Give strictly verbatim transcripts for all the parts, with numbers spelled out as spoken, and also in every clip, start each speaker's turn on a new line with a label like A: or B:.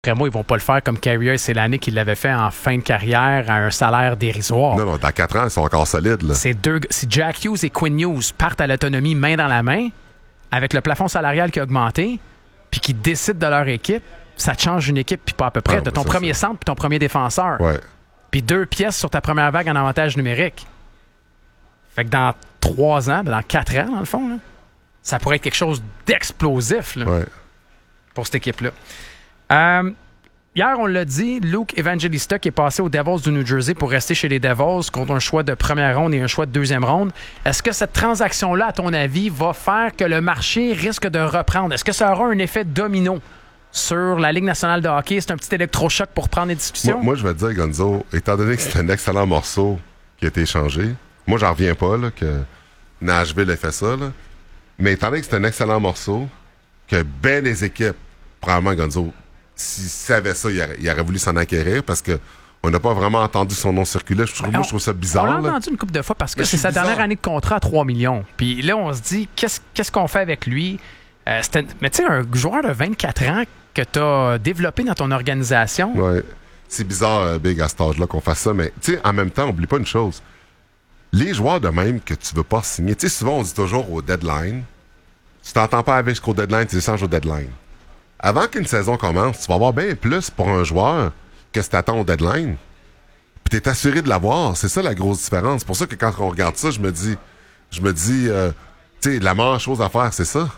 A: Après moi, ils vont pas le faire comme Carrier et Célani qui l'avaient fait en fin de carrière à un salaire dérisoire.
B: Non, non, dans quatre ans, ils sont encore solides. Là.
A: C'est deux, si Jack Hughes et Quinn Hughes partent à l'autonomie main dans la main, avec le plafond salarial qui a augmenté, puis qui décident de leur équipe, ça te change une équipe, puis pas à peu près.
B: Ah,
A: de ton
B: ça,
A: premier
B: ça.
A: centre puis ton premier défenseur.
B: Ouais.
A: Puis deux pièces sur ta première vague en avantage numérique. Fait que dans trois ans, dans quatre ans, dans le fond, là, ça pourrait être quelque chose d'explosif là,
B: Ouais.
A: pour cette équipe-là. Euh, hier, on l'a dit, Luke Evangelista qui est passé aux Devils du New Jersey pour rester chez les Devils contre un choix de première ronde et un choix de deuxième ronde. Est-ce que cette transaction-là, à ton avis, va faire que le marché risque de reprendre? Est-ce que ça aura un effet domino sur la Ligue nationale de hockey? C'est un petit électrochoc pour prendre les discussions?
B: Moi, moi, je vais te dire, Gonzo, étant donné que c'est un excellent morceau qui a été échangé, moi, j'en reviens pas là, que Nashville ait fait ça, là. Mais étant donné que c'est un excellent morceau, que ben des équipes, probablement Gonzo, s'il savait ça, il aurait, il aurait voulu s'en acquérir parce que on n'a pas vraiment entendu son nom circuler. Je trouve,
A: Ben,
B: moi,
A: on-
B: je trouve ça bizarre.
A: On l'a
B: là.
A: entendu une couple de fois parce que
B: Mais
A: c'est
B: c'est
A: sa
B: bizarre.
A: dernière année de contrat à trois millions. Puis là, on se dit, qu'est-ce qu'est-ce qu'on fait avec lui? Euh, c'était- mais tu sais, un joueur de vingt-quatre ans que tu as développé dans ton organisation,
B: Ouais. C'est bizarre, euh, Big, à cet âge-là, qu'on fasse ça. Mais, tu sais, en même temps, oublie pas une chose. Les joueurs de même que tu veux pas signer, tu sais, souvent, on dit toujours au deadline, tu t'entends pas avec jusqu'au deadline, tu échanges au deadline. Avant qu'une saison commence, tu vas avoir bien plus pour un joueur que si t'attends au deadline. Puis t'es assuré de l'avoir. C'est ça la grosse différence. C'est pour ça que quand on regarde ça, je me dis, je me dis, euh, tu sais, la meilleure chose à faire, c'est ça.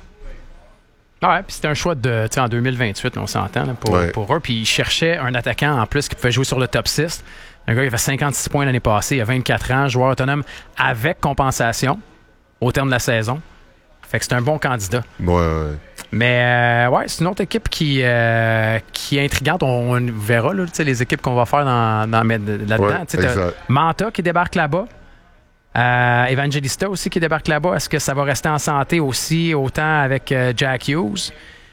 A: ouais, puis c'était un choix de, tu sais, en deux mille vingt-huit, on s'entend, là, pour,
B: Ouais.
A: pour eux. Puis ils cherchaient un attaquant en plus qui pouvait jouer sur le top six. Un gars qui avait cinquante-six points l'année passée, il a vingt-quatre ans, joueur autonome avec compensation au terme de la saison. Fait que c'est un bon candidat.
B: Ouais, ouais.
A: Mais euh, ouais, c'est une autre équipe qui, euh, qui est intrigante. On, on verra là, tu sais, les équipes qu'on va faire dans, dans, là-dedans.
B: Ouais,
A: Tu sais, t'as
B: exact.
A: Manta qui débarque là-bas. Euh, Evangelista aussi qui débarque là-bas. Est-ce que ça va rester en santé aussi, autant avec euh, Jack Hughes?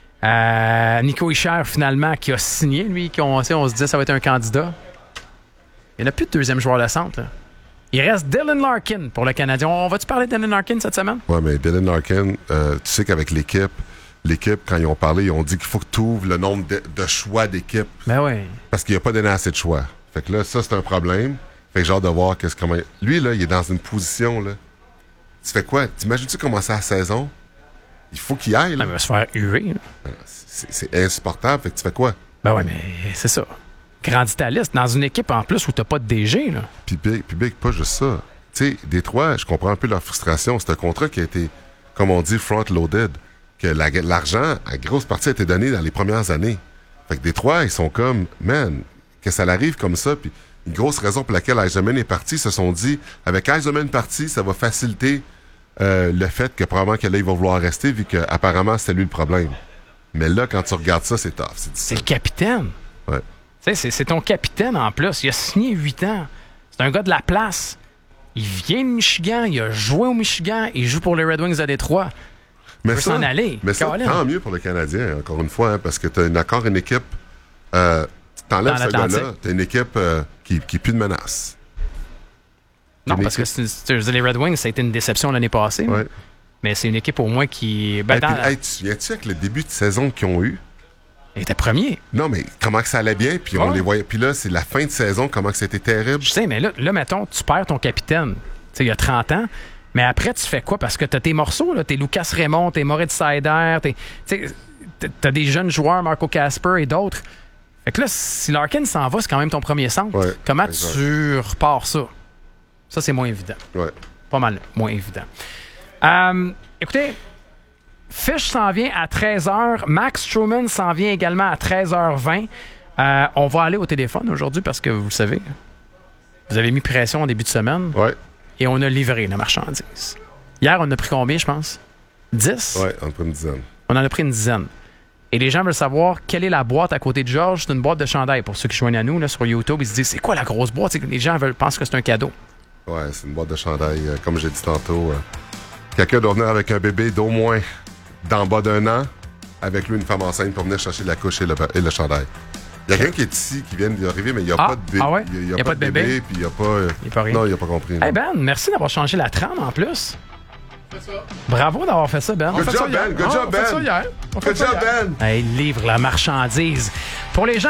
A: Euh, Nico Hischier, finalement, qui a signé, lui, qui on, tu sais, on se disait que ça va être un candidat. Il n'y en a plus de deuxième joueur de centre. Là. Il reste Dylan Larkin pour le Canadien. On va-tu parler de Dylan Larkin cette semaine?
B: Ouais, mais Dylan Larkin, euh, tu sais qu'avec l'équipe, l'équipe, quand ils ont parlé, ils ont dit qu'il faut que tu ouvres le nombre de, de choix d'équipe.
A: Ben oui.
B: Parce qu'il n'y a pas donné assez de choix. Fait que là, ça, c'est un problème. Fait que j'ai hâte de voir qu'est-ce comment. Lui, là, il est dans une position, là. Tu fais quoi? T'imagines-tu commencer la saison? Il faut qu'il aille, là.
A: Il va se faire huer. là.
B: C'est, c'est insupportable. Fait que tu fais quoi?
A: Ben oui, mais c'est ça. Grandis ta liste dans une équipe en plus où t'as pas de D G. Là.
B: Puis Big, puis Big, pas juste ça. Tu sais, Détroit, je comprends un peu leur frustration. C'est un contrat qui a été, comme on dit, front-loaded. Que la- l'argent, à grosse partie, a été donné dans les premières années. Fait que Détroit, ils sont comme, man, que ça l'arrive comme ça. Puis une grosse raison pour laquelle Eisenman est parti, ils se sont dit, avec Eisenman parti, ça va faciliter euh, le fait que probablement que là, il va vouloir rester, vu qu'apparemment, c'était lui le problème. Mais là, quand tu regardes ça, c'est tough. C'est
A: C'est
B: difficile.
A: le capitaine.
B: Ouais.
A: Tu sais, c'est, c'est ton capitaine en plus. Il a signé huit ans. C'est un gars de la place. Il vient de Michigan. Il a joué au Michigan. Il joue pour les Red Wings de Détroit.
B: Mais
A: peut
B: ça,
A: s'en aller.
B: mais ça,
A: Colin.
B: tant mieux pour le Canadien, encore une fois, hein, parce que tu as encore une équipe. Euh, T'enlèves
A: Dans
B: ce
A: l'Atlantique.
B: gars-là, t'as une équipe euh, qui n'est plus de menace.
A: Non,
B: Une
A: parce que c'est, c'est- les Red Wings, ça a été une déception l'année passée.
B: Ouais.
A: Mais c'est une équipe au moins qui. Ben,
B: Hey,
A: dans-
B: puis, hey, tu te souviens-tu avec le début de saison qu'ils ont eu?
A: il était premier.
B: Non, mais comment que ça allait bien, puis on
A: Ouais.
B: les voyait. Puis là, c'est la fin de saison, comment que c'était terrible.
A: Je sais, mais là, là, mettons, tu perds ton capitaine. Tu sais, il y a trente ans. Mais après, tu fais quoi? Parce que t'as tes morceaux, là. T'es Lucas Raymond, t'es Moritz Seider, t'es. Tu sais, t'as des jeunes joueurs, Marco Casper et d'autres. Fait que là, si Larkin s'en va, c'est quand même ton premier centre.
B: Ouais,
A: Comment
B: exact.
A: tu repars ça? Ça, c'est moins évident.
B: Ouais.
A: Pas mal moins évident. Euh, écoutez, Fish s'en vient à treize heures. Max Truman s'en vient également à treize heures vingt. Euh, on va aller au téléphone aujourd'hui parce que, vous le savez, vous avez mis pression en début de semaine
B: Ouais.
A: et on a livré la marchandise. Hier, on a pris combien, je pense? dix?
B: Ouais, entre une dizaine.
A: On en a pris une dizaine. Et les gens veulent savoir quelle est la boîte à côté de Georges. C'est une boîte de chandail. Pour ceux qui joignent à nous là, sur YouTube, ils se disent, c'est quoi la grosse boîte? C'est que les gens veulent, pensent que c'est un cadeau.
B: Ouais, c'est une boîte de chandail. euh, comme j'ai dit tantôt, euh, quelqu'un doit venir avec un bébé d'au moins d'en bas d'un an, avec lui une femme enceinte pour venir chercher la couche et le, et le chandail. Il y a quelqu'un qui est ici, qui vient d'arriver, mais il n'y a,
A: Ah,
B: pas de bébé.
A: ah ouais?
B: Il y a, pas de bébé, puis il n'y a pas. euh,
A: Il n'y a pas rien.
B: Non, il n'a pas compris.
A: Hey Ben, merci d'avoir changé la trame en plus. Bravo d'avoir fait ça, Ben.
B: Good
A: On fait
B: job,
A: ça hier.
B: Ben. Good
A: Ah,
B: job,
A: on fait
B: Ben.
A: ça hier. On fait
B: Good
A: ça
B: job,
A: hier.
B: Ben.
A: Hey, livre la marchandise. Pour les gens